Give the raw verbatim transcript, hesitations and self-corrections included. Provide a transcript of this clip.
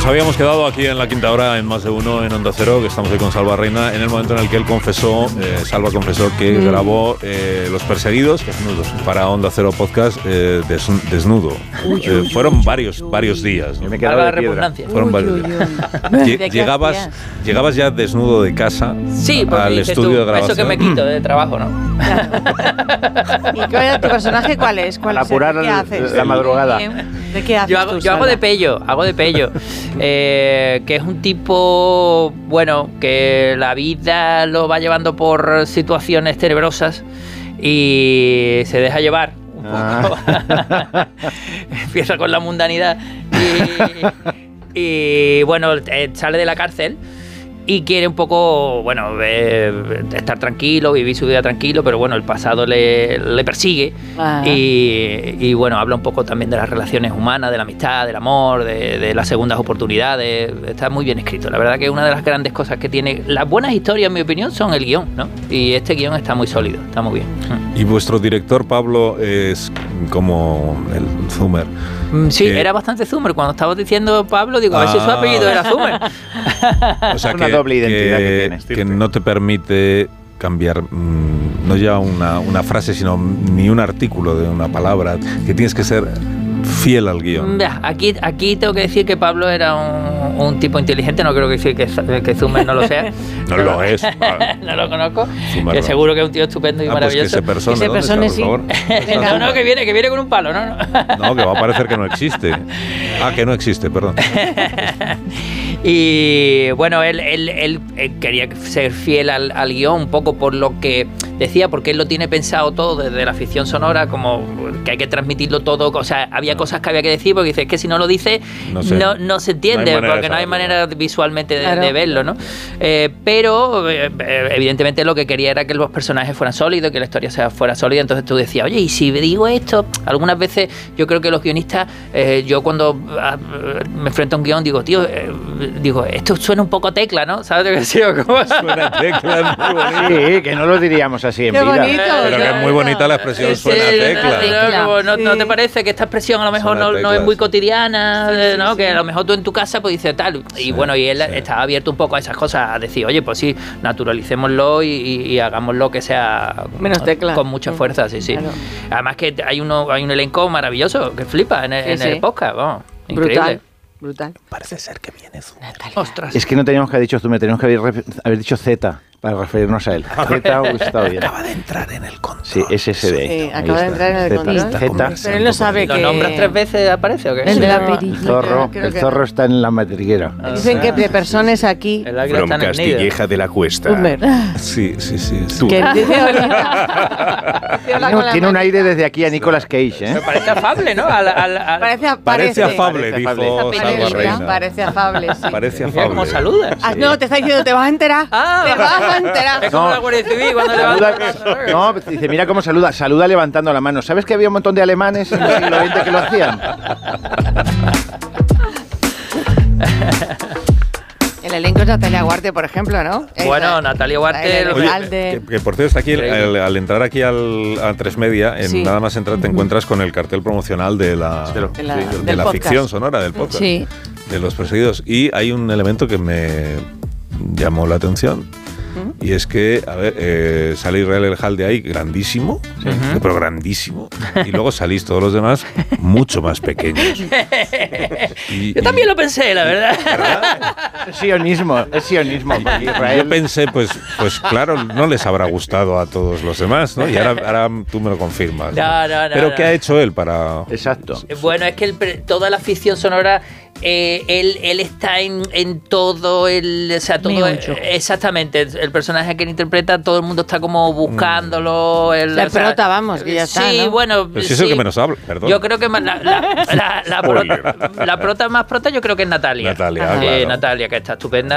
habíamos quedado aquí en la quinta hora, en Más de Uno, en Onda Cero, que estamos hoy con Salva Reina, en el momento en el que él confesó, eh, Salva confesó que mm. grabó eh, Los Perseguidos Desnudos para Onda Cero Podcast eh, des, desnudo. Uy, eh, uy, fueron uy, varios, uy, varios días. ¿no? Me quedaba de piedra. Fueron uy, varios uy, uy. días. Llegabas, llegabas ya desnudo de casa sí, al estudio tú, de grabación. Eso que me quito de trabajo, ¿no? ¿Y qué, tu personaje cuál es? ¿Cuál apurar es? ¿Qué haces? La madrugada. ¿De qué haces? Yo hago, tú, yo hago de pello, hago de pello. eh, que es un tipo, bueno, que la vida lo va llevando por situaciones tenebrosas y se deja llevar un poco. Ah. Empieza con la mundanidad y, y bueno, eh, sale de la cárcel y quiere un poco, bueno, eh, estar tranquilo, vivir su vida tranquilo, pero bueno, el pasado le, le persigue. Y, y bueno, habla un poco también de las relaciones humanas, de la amistad, del amor, de, de las segundas oportunidades. Está muy bien escrito. La verdad que una de las grandes cosas que tiene las buenas historias, en mi opinión, son el guión, ¿no? Y este guión está muy sólido, está muy bien. ¿Y vuestro director, Pablo, es como el Zoomer? Sí, que... era bastante Zoomer. Cuando estabas diciendo Pablo, digo, ah. a ver si su apellido era Zoomer. O sea, que, doble identidad que, que tienes. Que no te permite cambiar mmm, no ya una, una frase, sino ni un artículo de una palabra, que tienes que ser fiel al guión. Aquí, aquí tengo que decir que Pablo era un, un tipo inteligente, no creo que decir que, que Zoomer no lo sea. No pero, lo es. No lo conozco. Que seguro que es un tío estupendo y ah, maravilloso. Pues que se persone, que se persone sí. no, no, que viene, que viene con un palo, no, no. No, que va a parecer que no existe. Ah, que no existe, perdón. Y bueno, él, él, él, él quería ser fiel al, al guión, un poco por lo que decía, porque él lo tiene pensado todo desde la ficción sonora, como que hay que transmitirlo todo. O sea, había no. cosas que había que decir, porque dice, es que si no lo dice, no, sé. no, no se entiende, no porque no hay manera visualmente de, claro. de verlo, ¿no? Eh, pero, eh, evidentemente, lo que quería era que los personajes fueran sólidos, que la historia sea, fuera sólida. Entonces tú decías, oye, ¿y si digo esto? Algunas veces yo creo que los guionistas, eh, yo cuando ah, me enfrento a un guión, digo, tío, eh, digo, esto suena un poco Tecla, ¿no? ¿Sabes lo que digo? ¿Cómo suena Tecla? Es muy bonito. Sí, que no lo diríamos así en Qué vida. Bonito, pero que es muy bonita la expresión, sí, suena sí, Tecla. tecla. No, no, sí. ¿No te parece que esta expresión a lo mejor no, no es muy cotidiana? Sí, sí, ¿no? Sí. Que a lo mejor tú en tu casa pues dices tal. Y sí, bueno, y él sí. estaba abierto un poco a esas cosas, a decir, oye, pues sí, naturalicémoslo y, y, y hagámoslo que sea menos Tecla. Con mucha fuerza, sí, sí. Claro. Además que hay, uno, hay un elenco maravilloso que flipa en el, sí, en el sí. podcast, vamos, increíble. Brutal. Brutal. Parece ser que viene Zoomer. Ostras. Es que no teníamos que haber dicho Zoomer, teníamos que haber, haber dicho Z para referirnos a él. Z hubiese estado bien. Acaba de entrar en el control. Sí, es ese de ahí. Sí, acaba de entrar en el control. Z. Pero él no sabe ¿Lo que... ¿Lo nombras tres veces aparece o qué? El sí. de la el zorro, el zorro está en la madriguera. Ah, dicen que de personas aquí... From Castilleja de la Cuesta. Zoomer. Sí, sí, sí. Tú. Que dice no, tiene un aire desde aquí a Nicolas Cage, ¿eh? Me parece afable, ¿no? Al, al, al... Parece, parece, parece afable, dijo Salva Reina. Parece afable, sí. Parece afable. ¿Cómo saludas? Ah, no, te está diciendo, te vas a enterar. Ah, te vas a enterar. Es como no. la Guardia Civil cuando levanta. No, dice, mira cómo saluda. Saluda levantando la mano. ¿Sabes que había un montón de alemanes en el siglo veinte que lo hacían? El elenco es Natalia Huarte, por ejemplo, ¿no? Bueno, Esa, Natalia Huarte... Oye, que, que por cierto está aquí, al, al entrar aquí al, a tres media, en, sí. nada más entrar te encuentras con el cartel promocional de la, de, lo, de la, sí, de la ficción sonora del podcast, sí. de Los Perseguidos. Y hay un elemento que me llamó la atención. Y es que, a ver, eh, sale Israel El Hal de ahí, grandísimo, sí. pero grandísimo. Y luego salís todos los demás mucho más pequeños. Y, Yo también y, lo pensé, la verdad. ¿verdad? Es sionismo, es sionismo. Israel. Yo pensé, pues, pues claro, no les habrá gustado a todos los demás, ¿no? Y ahora, ahora tú me lo confirmas. No, ¿no? no, no, pero no. ¿qué ha hecho él para...? Exacto. Bueno, es que el, toda la ficción sonora... Eh, él, él está en, en todo el, o sea, todo el, exactamente el, el personaje que él interpreta, todo el mundo está como buscándolo. El, la o sea, prota, vamos, que ya está. Sí, ¿no? bueno. Pero si es sí, el que menos habla, perdón. Yo creo que la, la, la, la, prota, la prota más prota, yo creo que es Natalia. Natalia, eh, claro. Natalia, que está estupenda.